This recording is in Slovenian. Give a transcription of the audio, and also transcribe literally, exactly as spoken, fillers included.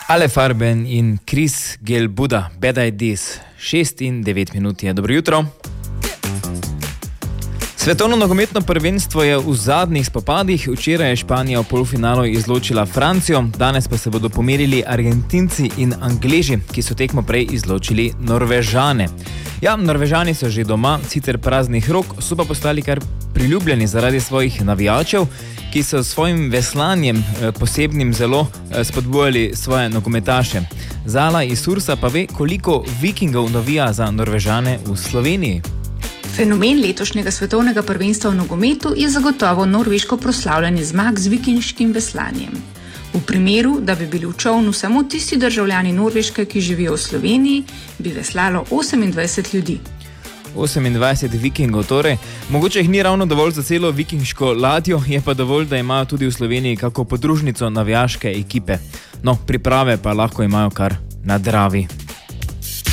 Ale Farben in Chris Gelbuda, Bad Ideas, šest in devet minut je. Dobro jutro. Svetovno nogometno prvenstvo je v zadnjih spopadih. Včeraj je Španija v polfinalu izločila Francijo, danes pa se bodo pomerili Argentinci in Angleži, ki so tekmo prej izločili Norvežane. Ja, Norvežani so že doma, sicer praznih rok, so pa postali kar priljubljeni zaradi svojih navijačev, ki so s svojim veslanjem posebnim zelo spodbujali svoje nogometaše. Zala iz Sursa pa ve, koliko vikingov navija za Norvežane v Sloveniji. Fenomen letošnjega svetovnega prvenstva v nogometu je zagotovo norveško proslavljanje zmag z vikinškim veslanjem. V primeru, da bi bili v čolnu samo tisti državljani Norveške, ki živijo v Sloveniji, bi veslalo osemindvajset ljudi. osemindvajset vikingov torej. Mogoče jih ni ravno dovolj za celo vikingško ladjo, je pa dovolj, da imajo tudi v Sloveniji kako podružnico navijaške ekipe. No, priprave pa lahko imajo kar na Dravi.